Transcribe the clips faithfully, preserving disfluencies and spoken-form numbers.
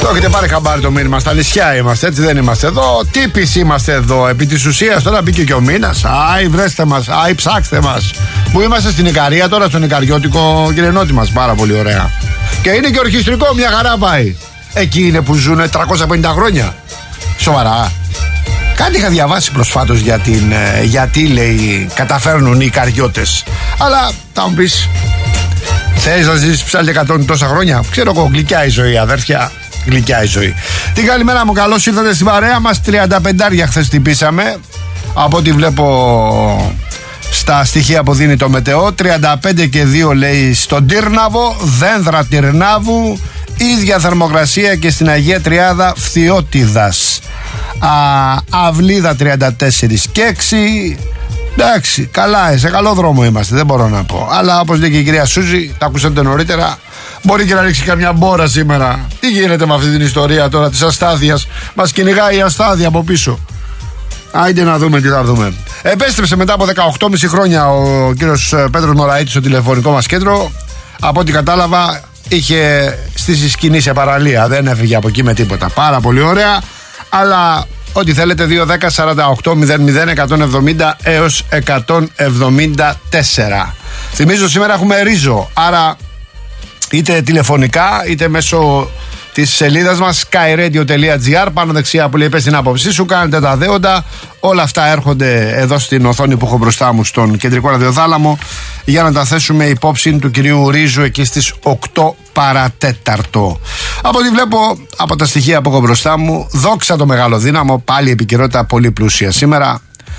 Το έχετε πάρει χαμπάρι το μήνυμα. Στα νησιά είμαστε, έτσι δεν είμαστε εδώ. Τύπης είμαστε εδώ. Επί της ουσίας τώρα μπήκε και ο μήνας. Άι, βρέστε μας, άι, ψάξτε μας. Που είμαστε στην Ικαρία τώρα, στον Ικαριώτικο γυρενότη μας. Πάρα πολύ ωραία. Και είναι και ορχιστρικό, μια χαρά πάει. Εκεί είναι που ζουν τριακόσια πενήντα χρόνια. Σοβαρά. Κάτι είχα διαβάσει προσφάτως για την, γιατί λέει καταφέρνουν οι Ικαριώτες. Αλλά θα μου πεις, θέλεις να ζήσεις ψάλτη εκατόν τόσα χρόνια? Ξέρω εγώ, γλυκιά η ζωή, αδέρφια. Γλυκιά η ζωή. Την καλημέρα μου, καλώς ήρθατε στην παρέα μας. τριάντα πέντε χθες τυπήσαμε. Από ό,τι βλέπω στα στοιχεία που δίνει το μετεό, τριάντα πέντε και δύο λέει στον Τύρναβο, Δένδρα Τυρνάβου, ίδια θερμοκρασία και στην Αγία Τριάδα Φθιώτιδας. Α, Αυλίδα τριάντα τέσσερα και έξι. Εντάξει, καλά, σε καλό δρόμο είμαστε, δεν μπορώ να πω. Αλλά όπως λέει και η κυρία Σούζη, τα ακούσατε νωρίτερα, μπορεί και να ρίξει καμιά μπόρα σήμερα. Τι γίνεται με αυτή την ιστορία τώρα της αστάθειας? Μας κυνηγάει η αστάθεια από πίσω. Άιντε να δούμε τι θα δούμε. Επέστρεψε μετά από δεκαοκτώ και μισό χρόνια ο κύριος Πέτρος Μωραΐτης στο τηλεφωνικό μας κέντρο. Από ό,τι κατάλαβα, είχε στήσει σκηνή σε παραλία. Δεν έφυγε από εκεί με τίποτα. Πάρα πολύ ωραία. Αλλά ό,τι θέλετε, δύο δέκα σαράντα οκτώ μηδέν μηδέν εκατόν εβδομήντα έως εκατόν εβδομήντα τέσσερα. Θυμίζω σήμερα έχουμε ρίζο. Άρα είτε τηλεφωνικά είτε μέσω της σελίδας μας skyradio τελεία gr, πάνω δεξιά που λέει πες την άποψή σου, κάνετε τα δέοντα. Όλα αυτά έρχονται εδώ στην οθόνη που έχω μπροστά μου στον κεντρικό ραδιοθάλαμο για να τα θέσουμε υπόψη του κυρίου Ρίζου εκεί στις οκτώ παρατέταρτο. Από ό,τι βλέπω από τα στοιχεία που έχω μπροστά μου, δόξα το μεγάλο δύναμο, πάλι επικαιρότητα πολύ πλούσια σήμερα.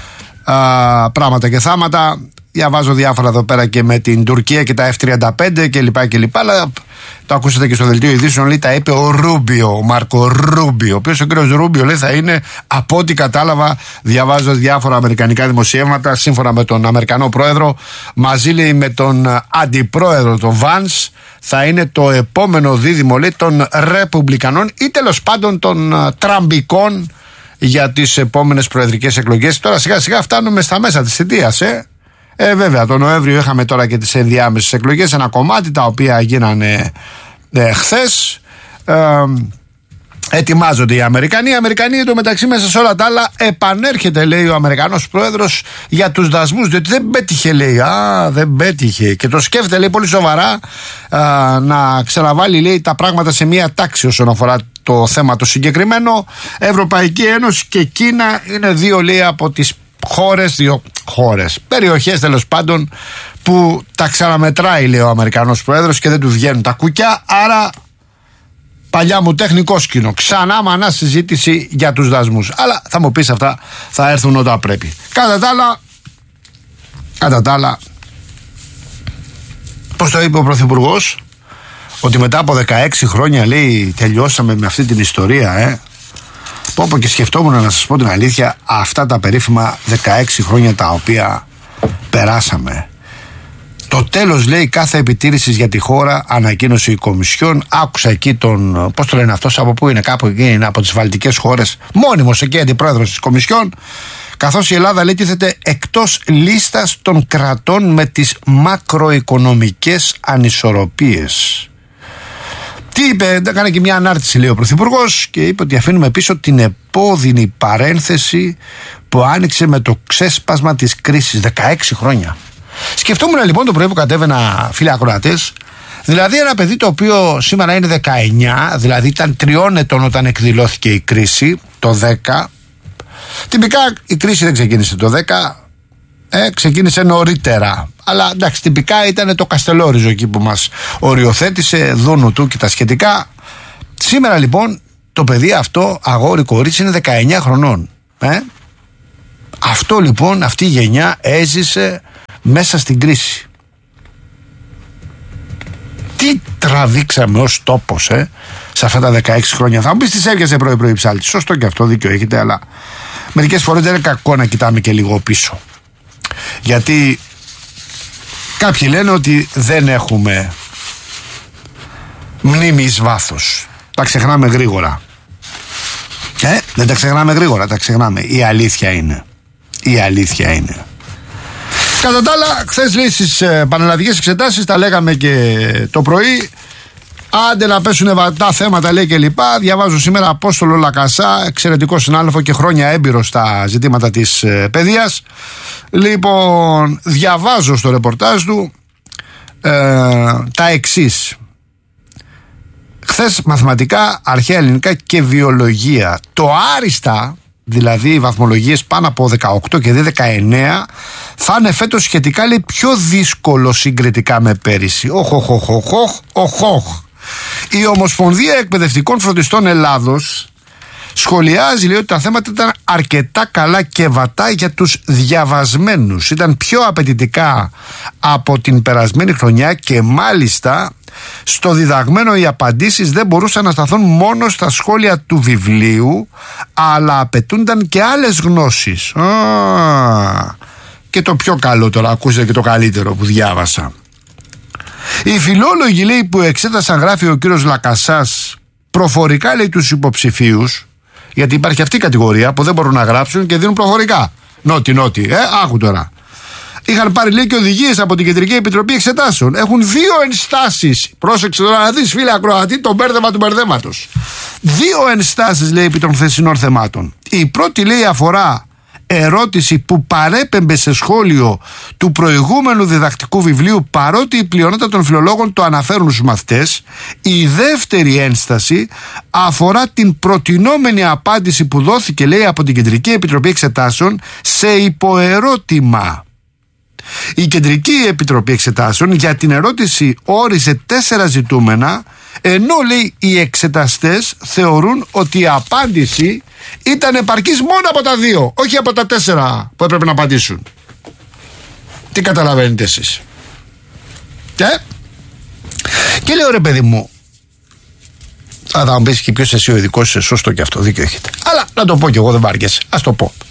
Α, πράγματα και θάματα. Διαβάζω διάφορα εδώ πέρα και με την Τουρκία και τα εφ τριάντα πέντε κλπ. κλπ. Αλλά το ακούσατε και στο δελτίο ειδήσεων, λέει, τα είπε ο Ρούμπιο, ο Μάρκο Ρούμπιο. Ο οποίος ο κύριος Ρούμπιο, λέει, θα είναι, από ό,τι κατάλαβα, διαβάζω διάφορα αμερικανικά δημοσιεύματα, σύμφωνα με τον Αμερικανό πρόεδρο, μαζί, λέει, με τον αντιπρόεδρο, τον Βάνς, θα είναι το επόμενο δίδυμο, λέει, των Ρεπουμπλικανών ή τέλος πάντων των Τραμπικών για τις επόμενες προεδρικές εκλογές. Τώρα σιγά σιγά φτάνουμε στα μέσα της θητείας, ε. Ε, βέβαια, τον Νοέμβριο είχαμε τώρα και τις ενδιάμεσες εκλογές, ένα κομμάτι τα οποία γίνανε ε, χθες. Ε, ετοιμάζονται οι Αμερικανοί. Οι Αμερικανοί εντωμεταξύ μέσα σε όλα τα άλλα επανέρχεται, λέει ο Αμερικανός πρόεδρος, για τους δασμούς, διότι δεν πέτυχε, λέει. Α, δεν πέτυχε. Και το σκέφτεται, λέει, πολύ σοβαρά α, να ξαναβάλει, λέει, τα πράγματα σε μία τάξη όσον αφορά το θέμα το συγκεκριμένο. Ευρωπαϊκή Ένωση και Κίνα είναι δύο, λέει, από τις χώρες, δύο χώρες, περιοχές τέλος πάντων που τα ξαναμετράει, λέει ο Αμερικανός πρόεδρος, και δεν του βγαίνουν τα κουκιά. Άρα, παλιά μου τεχνικό σκηνό, ξανά μανά συζήτηση για τους δασμούς. Αλλά θα μου πεις, αυτά θα έρθουν όταν πρέπει. Κατά τα άλλα, κατά τα άλλα, πώς το είπε ο Πρωθυπουργός, ότι μετά από δεκαέξι χρόνια, λέει, τελειώσαμε με αυτή την ιστορία, ε. Πω πω, και σκεφτόμουν, να σας πω την αλήθεια, αυτά τα περίφημα δεκαέξι χρόνια τα οποία περάσαμε. Το τέλος, λέει, κάθε επιτήρησης για τη χώρα, ανακοίνωσε η Κομισιόν. Άκουσα εκεί τον, πώς το λένε αυτός, από πού είναι, κάπου εκεί είναι, από τις βαλτικές χώρες, μόνιμος εκεί αντιπρόεδρος της Κομισιόν. Καθώς η Ελλάδα, λέει, τίθεται εκτός λίστας των κρατών με τις μακροοικονομικές ανισορροπίες. Τι είπε? Έκανε και μια ανάρτηση, λέει ο Πρωθυπουργός, και είπε ότι αφήνουμε πίσω την επώδυνη παρένθεση που άνοιξε με το ξέσπασμα της κρίσης. δεκαέξι χρόνια. Σκεφτόμουν λοιπόν το πρωί που κατέβαινα, φίλοι ακροατές, δηλαδή ένα παιδί το οποίο σήμερα είναι δεκαεννιά, δηλαδή ήταν τριών ετών όταν εκδηλώθηκε η κρίση, το δέκα. Τυπικά η κρίση δεν ξεκίνησε το δέκα, ε, ξεκίνησε νωρίτερα. Αλλά εντάξει, τυπικά ήταν το Καστελόριζο εκεί που μας οριοθέτησε, Δούνου του και τα σχετικά. Σήμερα λοιπόν το παιδί αυτό, αγόρι κορίτσι, είναι δεκαεννιά χρονών. Ε? Αυτό λοιπόν, αυτή η γενιά έζησε μέσα στην κρίση. Τι τραβήξαμε ως τόπος, ε, σε αυτά τα δεκαέξι χρόνια. Θα μου πεις, τις έβγαζε πρωί-πρωί ψάλτη. Σωστό και αυτό, δίκιο έχετε, αλλά μερικές φορές δεν είναι κακό να κοιτάμε και λίγο πίσω. Γιατί κάποιοι λένε ότι δεν έχουμε μνήμη εις βάθος. Τα ξεχνάμε γρήγορα. Ε, δεν τα ξεχνάμε γρήγορα, τα ξεχνάμε. Η αλήθεια είναι. Η αλήθεια είναι. Κατά τα άλλα, χθες, λέει, στις ε, πανελλαδικές εξετάσεις, τα λέγαμε και το πρωί, Άντε να πέσουν βατά θέματα, λέει, και λοιπά. Διαβάζω σήμερα Απόστολο Λακασά, εξαιρετικό συνάδελφο και χρόνια έμπειρο στα ζητήματα της ε, παιδείας. Λοιπόν, διαβάζω στο ρεπορτάζ του ε, τα εξής. Χθες μαθηματικά, αρχαία ελληνικά και βιολογία. Το άριστα, δηλαδή οι βαθμολογίες πάνω από δεκαοκτώ και δεκαεννέα, θα είναι φέτος σχετικά, λέει, πιο δύσκολο συγκριτικά με πέρυσι. Οχ, οχ, οχ, οχ, οχ, οχ. Η Ομοσπονδία Εκπαιδευτικών Φροντιστών Ελλάδος σχολιάζει, λέει, ότι τα θέματα ήταν αρκετά καλά και βατά για τους διαβασμένους. Ήταν πιο απαιτητικά από την περασμένη χρονιά και μάλιστα στο διδαγμένο οι απαντήσεις δεν μπορούσαν να σταθούν μόνο στα σχόλια του βιβλίου, αλλά απαιτούνταν και άλλες γνώσεις. Α, και το πιο καλό τώρα, ακούστε και το καλύτερο που διάβασα. Οι φιλόλογοι, λέει, που εξέτασαν, γράφει ο κύριος Λακασάς, προφορικά, λέει, τους υποψηφίους, γιατί υπάρχει αυτή η κατηγορία που δεν μπορούν να γράψουν και δίνουν προφορικά. Νότι, νότι, ε, άκου τώρα. Είχαν πάρει, λέει, και οδηγίες από την Κεντρική Επιτροπή Εξετάσεων. Έχουν δύο ενστάσεις. Πρόσεξε τώρα να δεις, φίλε ακροατή, το μπέρδεμα του μπερδέματος. Δύο ενστάσεις, λέει, επί των χθεσινών θεμάτων. Η πρώτη, λέει, αφορά ερώτηση που παρέπεμπε σε σχόλιο του προηγούμενου διδακτικού βιβλίου, παρότι η πλειονότητα των φιλολόγων το αναφέρουν στους μαθητές. Η δεύτερη ένσταση αφορά την προτινόμενη απάντηση που δόθηκε, λέει, από την Κεντρική Επιτροπή Εξετάσεων σε υποερώτημα. Η Κεντρική Επιτροπή Εξετάσεων για την ερώτηση όρισε τέσσερα ζητούμενα, ενώ, λέει, οι εξεταστές θεωρούν ότι η απάντηση ήταν επαρκής μόνο από τα δύο, όχι από τα τέσσερα που έπρεπε να απαντήσουν. Τι καταλαβαίνετε εσείς? Ε? Και λέω, ρε παιδί μου, θα, θα μου πεις και ποιος εσύ ο ειδικός, σωστό και αυτό, δίκιο έχετε. Αλλά να το πω κι εγώ, δεν βάργεσαι, ας το πω.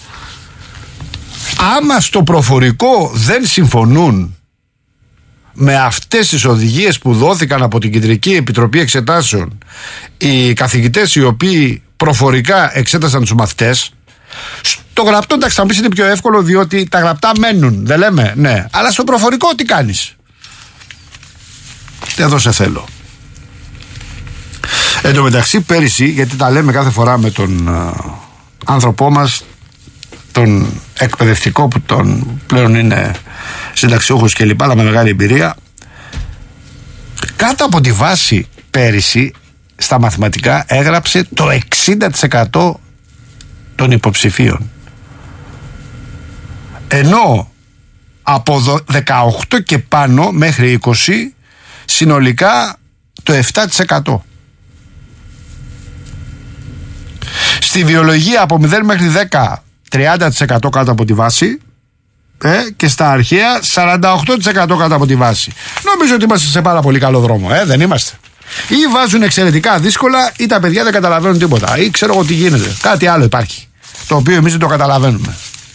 Άμα στο προφορικό δεν συμφωνούν με αυτές τις οδηγίες που δόθηκαν από την Κεντρική Επιτροπή Εξετάσεων οι καθηγητές οι οποίοι προφορικά εξέτασαν τους μαθητές, στο γραπτό, εντάξει, θα μου πεις είναι πιο εύκολο διότι τα γραπτά μένουν, δεν λέμε, ναι, αλλά στο προφορικό τι κάνεις? Εδώ σε θέλω. Εν τω μεταξύ πέρυσι, γιατί τα λέμε κάθε φορά με τον α, άνθρωπό μας, τον εκπαιδευτικό που τον πλέον είναι συνταξιούχος και λοιπά, αλλά με μεγάλη εμπειρία, κάτω από τη βάση πέρυσι στα μαθηματικά έγραψε το εξήντα τοις εκατό των υποψηφίων, ενώ από δεκαοκτώ και πάνω μέχρι είκοσι συνολικά το επτά τοις εκατό. Στη βιολογία από μηδέν μέχρι δέκα τριάντα τοις εκατό κάτω από τη βάση, ε, και στα αρχαία σαράντα οκτώ τοις εκατό κάτω από τη βάση. Νομίζω ότι είμαστε σε πάρα πολύ καλό δρόμο, ε, δεν είμαστε? Ή βάζουν εξαιρετικά δύσκολα ή τα παιδιά δεν καταλαβαίνουν τίποτα, ή ξέρω εγώ τι γίνεται, κάτι άλλο υπάρχει το οποίο εμείς δεν το καταλαβαίνουμε.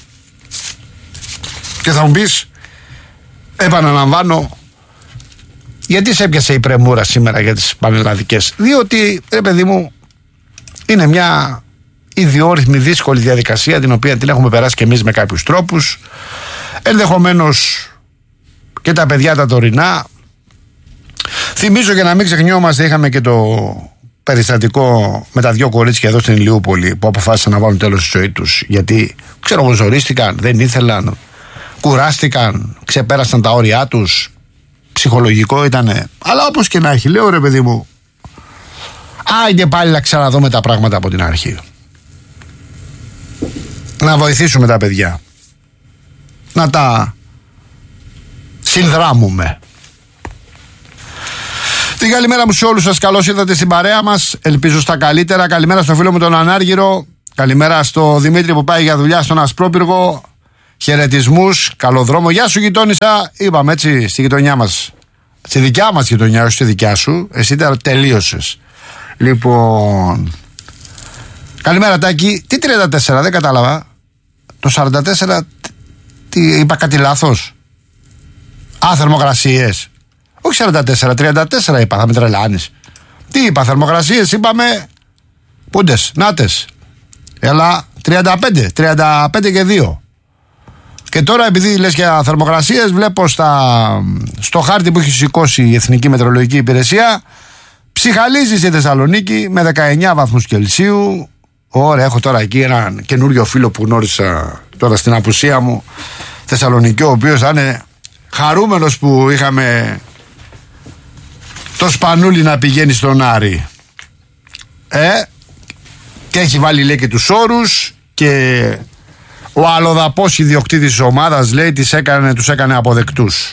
Και θα μου πεις, επαναλαμβάνω, γιατί σε έπιασε η πρεμούρα σήμερα για τις πανελλαδικές? Διότι, ρε παιδί μου, είναι μια ιδιόρυθμη δύσκολη διαδικασία, την οποία την έχουμε περάσει και εμείς με κάποιους τρόπους. Ενδεχομένως και τα παιδιά τα τωρινά. Θυμίζω, για να μην ξεχνιόμαστε, είχαμε και το περιστατικό με τα δυο κορίτσια εδώ στην Ηλιούπολη που αποφάσισαν να βάλουν τέλος στη ζωή τους, γιατί, ξέρω εγώ, ζορίστηκαν, δεν ήθελαν, κουράστηκαν, ξεπέρασαν τα όρια τους, ψυχολογικό ήτανε. Αλλά όπως και να έχει, λέω, ρε παιδί μου, άιντε πάλι να ξαναδούμε τα πράγματα από την αρχή. Να βοηθήσουμε τα παιδιά, να τα συνδράμουμε. Την καλημέρα μου σε όλους σας, καλώς ήρθατε στην παρέα μας, ελπίζω στα καλύτερα. Καλημέρα στο φίλο μου τον Ανάργυρο, καλημέρα στο Δημήτρη που πάει για δουλειά στον Ασπρόπυργο, χαιρετισμούς, καλό δρόμο. Γεια σου γειτόνισσα, είπαμε έτσι, στη γειτονιά μας, στη δικιά μας γειτονιά, όχι στη δικιά σου, εσύ τα τελείωσες. Λοιπόν, καλημέρα Τάκη. Τι τριάντα τέσσερα, δεν κατάλαβα. Το σαράντα τέσσερα, τι, είπα κάτι λάθος? Α, θερμοκρασίες. Όχι σαράντα τέσσερα, τριάντα τέσσερα είπα, θα με τρελάνεις. Τι είπα, θερμοκρασίες είπαμε. Πούντες, νάτες. Έλα, τριάντα πέντε, τριάντα πέντε και δύο. Και τώρα, επειδή λες για θερμοκρασίες, βλέπω στα, στο χάρτη που έχει σηκώσει η Εθνική Μετεωρολογική Υπηρεσία, Ψυχαλίζει στη Θεσσαλονίκη με δεκαεννιά βαθμούς Κελσίου. Ωραία, έχω τώρα εκεί έναν καινούριο φίλο που γνώρισα τώρα στην απουσία μου, Θεσσαλονίκη, ο οποίος θα είναι χαρούμενος που είχαμε το Σπανούλι να πηγαίνει στον Άρη. Ε, και έχει βάλει, λέει, και τους όρους, και ο αλλοδαπός ιδιοκτήτης της ομάδας, λέει, τις έκανε, τους έκανε αποδεκτούς.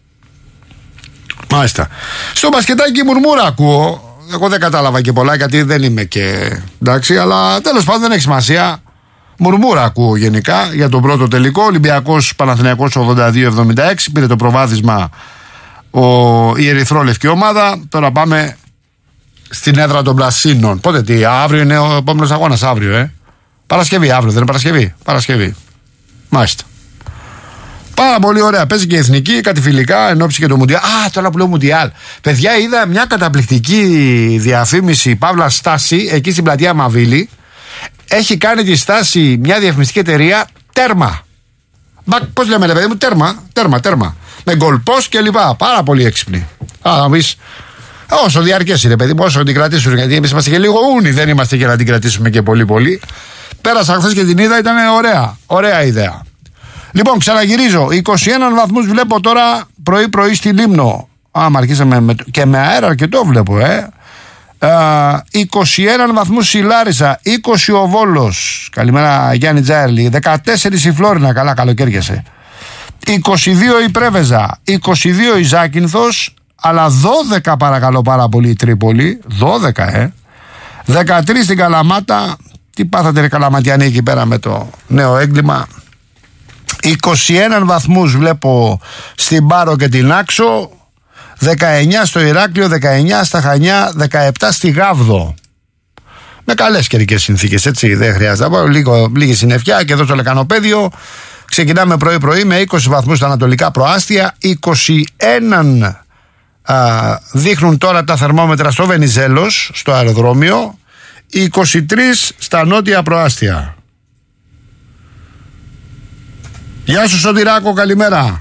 Μάλιστα. Στο μπασκετάκι μουρμούρα ακούω. Εγώ δεν κατάλαβα και πολλά, γιατί δεν είμαι και εντάξει, αλλά τέλος πάντων δεν έχει σημασία. Μουρμούρα ακούω γενικά για τον πρώτο τελικό. Ολυμπιακός Παναθηναϊκός ογδόντα δύο εβδομήντα έξι. Πήρε το προβάδισμα ο, η ερυθρόλευκη ομάδα. Τώρα πάμε στην έδρα των Πρασίνων. Πότε, τι, αύριο είναι ο επόμενος αγώνας, αύριο, ε. Παρασκευή, αύριο δεν είναι Παρασκευή. Παρασκευή. Μάλιστα. Πάρα πολύ ωραία. Παίζει και η εθνική, κάτι φιλικά, ενόψει και το Μουντιάλ. Α, τώρα που λέω Μουντιάλ. Παιδιά, είδα μια καταπληκτική διαφήμιση, Παύλα στάση, εκεί στην πλατεία Μαβίλη. Έχει κάνει τη στάση μια διαφημιστική εταιρεία, Τέρμα. Πώς λέμε, ρε παιδί μου, Τέρμα, τέρμα, τέρμα. Με γκολπός και λοιπά. Πάρα πολύ έξυπνη. Α, να πεις, όσο διαρκέσει, ρε παιδί μου, όσο την κρατήσουν. Γιατί εμείς είμαστε και λίγο ούνοι, δεν είμαστε για να την κρατήσουμε και πολύ πολύ. Πέρασα χθες και την είδα, ήταν ωραία. Ωραία ιδέα. Λοιπόν, ξαναγυρίζω. είκοσι ένα βαθμούς βλέπω τώρα πρωί-πρωί στη Λίμνο. Άμα αρχίσαμε με, και με αέρα αρκετό βλέπω, ε. Uh, είκοσι ένα βαθμούς η Λάρισα, είκοσι ο Βόλος. Καλημέρα Γιάννη Τζάερλι. δεκατέσσερα η Φλόρινα, καλά καλοκαίριασε. είκοσι δύο η Πρέβεζα, είκοσι δύο η Ζάκυνθος, αλλά δώδεκα παρακαλώ πάρα πολύ η Τρίπολη. δώδεκα, ε. δεκατρία στην Καλαμάτα. Τι πάθατε, ρε Καλαματιανοί, εκεί πέρα με το νέο έγκλημα. είκοσι ένα βαθμούς βλέπω στην Πάρο και την Άξο, δεκαεννιά στο Ηράκλειο, δεκαεννιά στα Χανιά, δεκαεπτά στη Γάβδο. Με καλές καιρικές συνθήκες, έτσι, δεν χρειάζεται. Από λίγο, λίγη συννεφιά και εδώ στο Λεκανοπέδιο. Ξεκινάμε πρωί-πρωί με είκοσι βαθμούς στα ανατολικά προάστια, είκοσι ένα α, δείχνουν τώρα τα θερμόμετρα στο Βενιζέλος, στο αεροδρόμιο, είκοσι τρία στα νότια προάστια. Γεια σου Σωτηράκο, καλημέρα.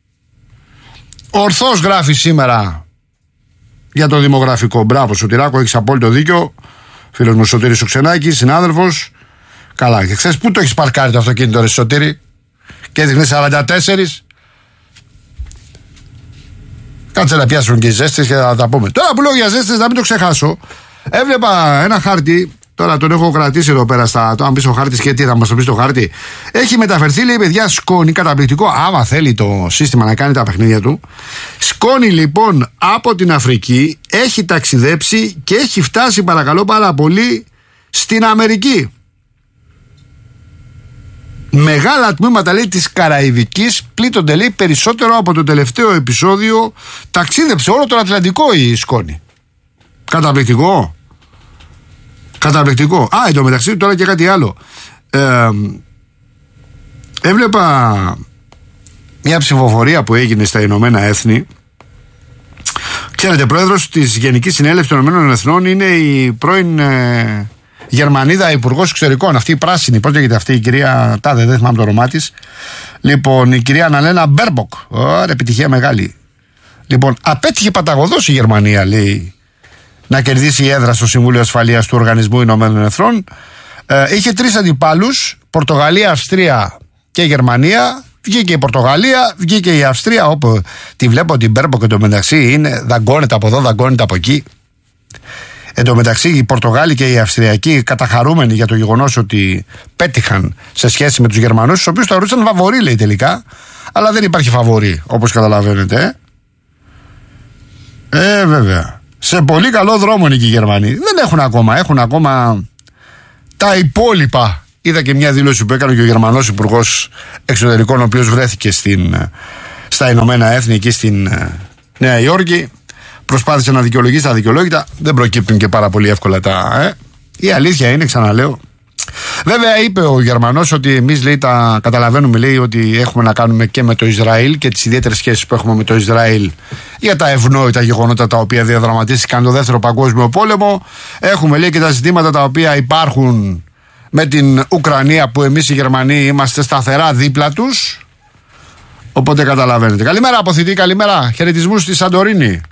Ορθώς γράφει σήμερα για το δημογραφικό. Μπράβο Σωτηράκο, έχεις απόλυτο δίκιο. Φίλος μου Σωτήρης ο Ξενάκης, συνάδελφος. Καλά, και χθες πού το έχεις παρκάρει το αυτοκίνητο, ρε Σωτήρη? Και έδειχνε σαράντα τέσσερα. Κάτσε να πιάσουν και οι ζέστες και θα τα πούμε. Τώρα που λέω για ζέστες, να μην το ξεχάσω. Έβλεπα ένα χάρτη. Τώρα τον έχω κρατήσει εδώ πέρα στα. Το αν πει ο χάρτη και τι θα μα το πει το χάρτη. Έχει μεταφερθεί, λέει, παιδιά, σκόνη, καταπληκτικό. Άμα θέλει το σύστημα να κάνει τα παιχνίδια του. Σκόνη, λοιπόν, από την Αφρική έχει ταξιδέψει και έχει φτάσει, παρακαλώ πάρα πολύ, στην Αμερική. Μεγάλα τμήματα, λέει, της Καραϊβικής πλήττονται, λέει, περισσότερο από το τελευταίο επεισόδιο. Ταξίδεψε όλο τον Ατλαντικό η σκόνη. Καταπληκτικό. Καταπληκτικό. Α, εντωμεταξύ τώρα και κάτι άλλο. Ε, έβλεπα μια ψηφοφορία που έγινε στα Ηνωμένα Έθνη. Ξέρετε, πρόεδρος της Γενικής Συνέλευσης των Ηνωμένων Εθνών είναι η πρώην ε, Γερμανίδα Υπουργός Εξωτερικών. Αυτή η πράσινη, πώς λέγεται αυτή η κυρία Τάδε, δεν θυμάμαι το όνομά της. Λοιπόν, η κυρία Αναλένα Μπέρμποκ. Ωραία, επιτυχία μεγάλη. Λοιπόν, απέτυχε παταγωδός η Γερμανία, λέει, να κερδίσει η έδρα στο Συμβούλιο Ασφαλείας του Οργανισμού Ηνωμένων Εθνών. Ε, είχε τρεις αντιπάλους, Πορτογαλία, Αυστρία και Γερμανία. Βγήκε η Πορτογαλία, βγήκε η Αυστρία, όπου τη βλέπω την Μπέρμποκ, και το μεταξύ είναι δαγκώνεται από εδώ, δαγκώνεται από εκεί. Εν τω μεταξύ οι Πορτογάλοι και οι Αυστριακοί καταχαρούμενοι για το γεγονός ότι πέτυχαν σε σχέση με τους Γερμανούς, τους οποίους θεωρούσαν φαβορί, λέει, τελικά. Αλλά δεν υπάρχει φαβορί, όπως καταλαβαίνετε. Ε, ε βέβαια. Σε πολύ καλό δρόμο είναι και οι Γερμανοί. Δεν έχουν ακόμα, έχουν ακόμα τα υπόλοιπα. Είδα και μια δήλωση που έκανε και ο Γερμανός Υπουργός Εξωτερικών, ο οποίος βρέθηκε στην, στα Ηνωμένα Έθνη, εκεί στην Νέα Υόρκη. Προσπάθησε να δικαιολογήσει τα δικαιολόγητα. Δεν προκύπτουν και πάρα πολύ εύκολα τα. Ε. Η αλήθεια είναι, ξαναλέω. Βέβαια, είπε ο Γερμανός ότι εμείς, λέει, τα καταλαβαίνουμε, λέει, ότι έχουμε να κάνουμε και με το Ισραήλ και τις ιδιαίτερες σχέσεις που έχουμε με το Ισραήλ για τα ευνόητα γεγονότα τα οποία διαδραματίστηκαν το Δεύτερο Παγκόσμιο Πόλεμο. Έχουμε, λέει, και τα ζητήματα τα οποία υπάρχουν με την Ουκρανία, που εμείς οι Γερμανοί είμαστε σταθερά δίπλα τους. Οπότε καταλαβαίνετε. Καλημέρα, αποθητή, καλημέρα. Χαιρετισμούς στη Σαντορίνη.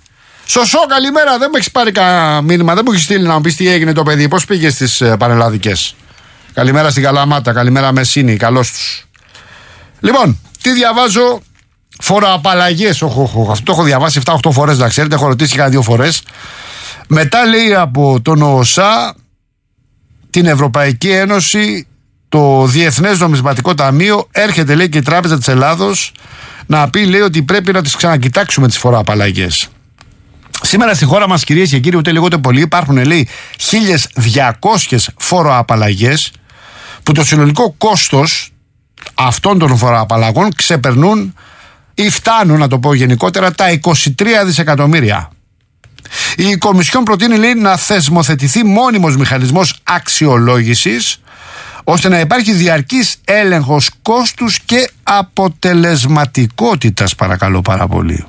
Σωσό, καλημέρα. Δεν μου έχει πάρει κανένα μήνυμα, δεν μου έχει στείλει να μου πει τι έγινε το παιδί, πώς πήγε στις ε, πανελλαδικές. Καλημέρα στην Καλαμάτα, καλημέρα Μεσίνη, καλώς τους. Λοιπόν, τι διαβάζω, φοροαπαλλαγές. Αυτό το έχω διαβάσει επτά οκτώ φορές, να ξέρετε, έχω ρωτήσει κάνα δύο φορές. Μετά λέει από τον ΟΣΑ, την Ευρωπαϊκή Ένωση, το Διεθνές Νομισματικό Ταμείο, έρχεται λέει και η Τράπεζα της Ελλάδος να πει, λέει, ότι πρέπει να τις ξανακοιτάξουμε τις φοροαπαλλαγές. Σήμερα στη χώρα μας, κυρίες και κύριοι, ούτε λίγο ούτε πολύ, υπάρχουν, λέει, χίλιες διακόσιες φοροαπαλλαγές που το συνολικό κόστος αυτών των φοροαπαλλαγών ξεπερνούν ή φτάνουν, να το πω γενικότερα, τα είκοσι τρία δισεκατομμύρια. Η Κομισιόν προτείνει, λέει, να θεσμοθετηθεί μόνιμος μηχανισμός αξιολόγησης ώστε να υπάρχει διαρκής έλεγχος κόστους και αποτελεσματικότητας, παρακαλώ πάρα πολύ.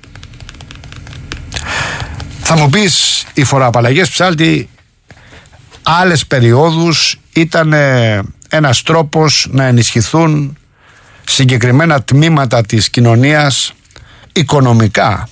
Θα μου πεις, οι φοροαπαλλαγές, Ψάλτη, άλλες περιόδους ήταν ένας τρόπος να ενισχυθούν συγκεκριμένα τμήματα της κοινωνίας οικονομικά.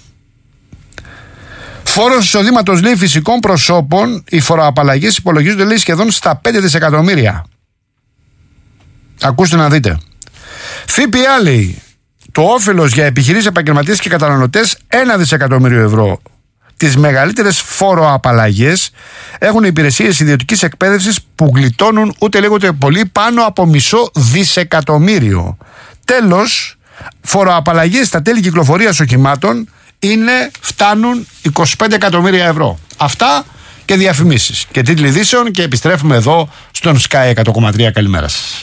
Φόρος εισοδήματος, λέει, φυσικών προσώπων, οι φοροαπαλλαγές υπολογίζονται, λέει, σχεδόν στα πέντε δισεκατομμύρια. Ακούστε να δείτε. ΦΠΑ, λέει, το όφελος για επιχειρήσεις, επαγγελματίες και καταναλωτές ένα δισεκατομμύριο ευρώ. Τις μεγαλύτερες φοροαπαλλαγές έχουν οι υπηρεσίες ιδιωτικής εκπαίδευσης που γλιτώνουν ούτε λίγο ούτε πολύ πάνω από μισό δισεκατομμύριο. Τέλος, φοροαπαλλαγές στα τέλη κυκλοφορίας οχημάτων είναι, φτάνουν είκοσι πέντε εκατομμύρια ευρώ. Αυτά και διαφημίσεις και τίτλοι ειδήσεων, και επιστρέφουμε εδώ στον Sky εκατό κόμμα τρία. Καλημέρα σας.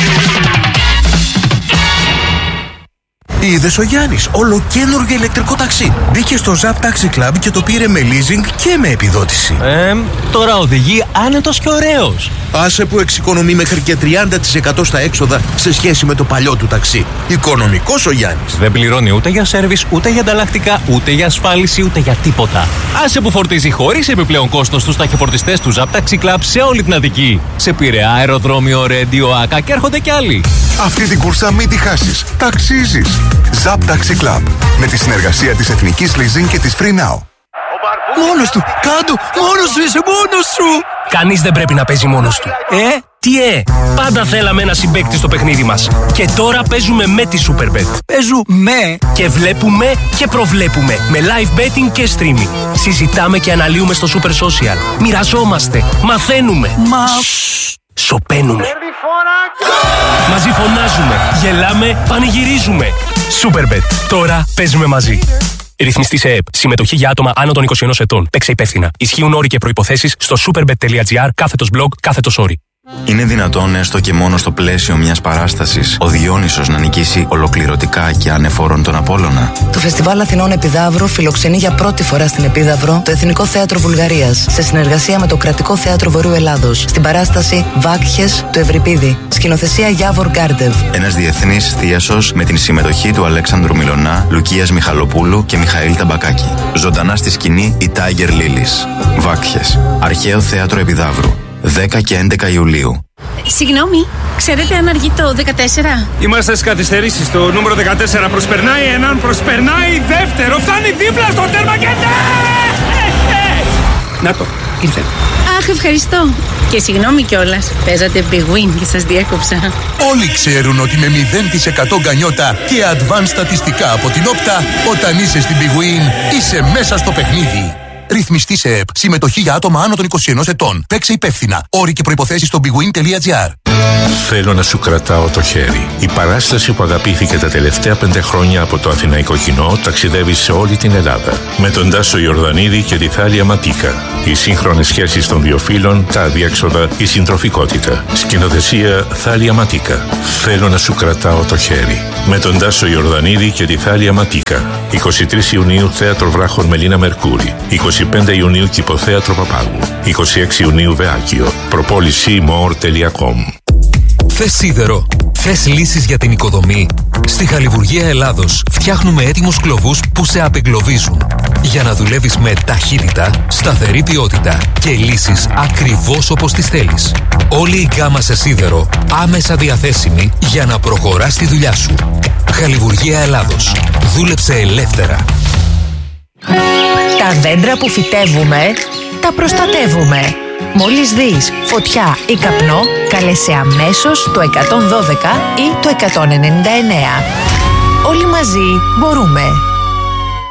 Είδες ο Γιάννης, ολοκαίνουργιο ηλεκτρικό ταξί. Μπήκε στο Zap Taxi Club και το πήρε με leasing και με επιδότηση. Ε, τώρα οδηγεί άνετος και ωραίος. Άσε που εξοικονομεί μέχρι και τριάντα τοις εκατό στα έξοδα σε σχέση με το παλιό του ταξί. Οικονομικός ο Γιάννης. Δεν πληρώνει ούτε για σέρβις, ούτε για ανταλλακτικά, ούτε για ασφάλιση, ούτε για τίποτα. Άσε που φορτίζει χωρίς επιπλέον κόστος στους ταχυφορτιστές του Zap Taxi Club σε όλη την Αττική. Σε Πειραιά, αεροδρόμιο, Ρέντιο, Άκα και έρχονται κι άλλοι. Αυτή την κούρσα μην τη χάσεις. Ταξίζεις. Zap Taxi Club. Με τη συνεργασία της Εθνικής Leasing και της Free Now. Μόνος του! Κάντο! Μόνος σου είσαι! Μόνος σου! Κανείς δεν πρέπει να παίζει μόνος του. Ε, τι ε! Πάντα θέλαμε ένα συμπαίκτη στο παιχνίδι μας. Και τώρα παίζουμε με τη Superbet. Παίζουμε! Και βλέπουμε και προβλέπουμε. Με live betting και streaming. Συζητάμε και αναλύουμε στο Super Social. Μοιραζόμαστε. Μαθαίνουμε. Μα... Σοπαίνουμε. Μαζί φωνάζουμε. Γελάμε. Πανηγυρίζουμε. Superbet. Τώρα παίζουμε μαζί. Ρυθμιστή σε ΕΕΠ. Συμμετοχή για άτομα άνω των είκοσι ενός ετών. Παίξε υπεύθυνα. Ισχύουν όροι και προϋποθέσεις στο superbet.gr κάθετος blog κάθετος όροι. Είναι δυνατόν έστω και μόνο στο πλαίσιο μιας παράστασης ο Διόνυσος να νικήσει ολοκληρωτικά και ανεφόρον τον Απόλλωνα? Το Φεστιβάλ Αθηνών Επιδαύρου φιλοξενεί για πρώτη φορά στην Επίδαυρο το Εθνικό Θέατρο Βουλγαρίας σε συνεργασία με το Κρατικό Θέατρο Βορείου Ελλάδος στην παράσταση Βάκχες του Ευρυπίδη. Σκηνοθεσία Γιάβορ Γκάρντεβ. Ένας διεθνής θίασος με την συμμετοχή του Αλέξανδρου Μιλωνά, Λουκίας Μιχαλοπούλου και Μιχαήλ Ταμπακάκη. Ζωντανά στη σκηνή η Tiger Lilies. Βάκχες. Αρχαίο Θέατρο Επιδαύρου. δέκα και έντεκα Ιουλίου. Συγγνώμη, ξέρετε αν αργεί το δεκατέσσερα? Είμαστε στις καθυστερήσεις. Το νούμερο δεκατέσσερα προσπερνάει έναν, προσπερνάει δεύτερο. Φτάνει δίπλα στο τέρμα και ναι! Να το, ήρθε. Αχ, ευχαριστώ. Και συγγνώμη κιόλας. Παίζατε Big Win και σας διέκοψα. Όλοι ξέρουν ότι με μηδέν τοις εκατό γκανιότα και advanced στατιστικά από την Όπτα, όταν είσαι στην Big Win, είσαι μέσα στο παιχνίδι. Ρυθμιστή σε ΕΕΠ. Συμμετοχή για άτομα άνω των είκοσι ενός ετών. Παίξε υπεύθυνα. Όροι και προϋποθέσεις στο bigwin.gr. Θέλω να σου κρατάω το χέρι. Η παράσταση που αγαπήθηκε τα τελευταία πέντε χρόνια από το αθηναϊκό κοινό ταξιδεύει σε όλη την Ελλάδα. Με τον Τάσο Ιορδανίδη και τη Θάλια Ματίκα. Οι σύγχρονες σχέσεις των δύο φύλων, τα αδιέξοδα, η συντροφικότητα. Σκηνοθεσία Θάλια Ματίκα. Θέλω να σου κρατάω το χέρι. Με τον Τάσο Ιορδανίδη και τη Θάλια Ματίκα. εικοστή τρίτη Ιουνίου Θέατρο Βράχων Μελίνα Μερκούρη. εικοστή πέμπτη Ιουνίου Κηποθέατρο Παπάγου. εικοστή έκτη Ιουνίου Βεάκιο. Προπόληση more τελεία com. Θες σίδερο? Θες λύσεις για την οικοδομή? Στη Χαλιβουργία Ελλάδος φτιάχνουμε έτοιμους κλωβούς που σε απεγκλωβίζουν. Για να δουλεύεις με ταχύτητα, σταθερή ποιότητα και λύσεις ακριβώς όπως τις θέλεις. Όλη η γκάμα σε σίδερο άμεσα διαθέσιμη για να προχωράς τη δουλειά σου. Χαλιβουργία Ελλάδος. Δούλεψε ελεύθερα. Τα δέντρα που φυτεύουμε, τα προστατεύουμε. Μόλις δεις φωτιά ή καπνό, καλέσαι αμέσως το εκατόν δώδεκα ή το εκατόν ενενήντα εννέα. Όλοι μαζί μπορούμε.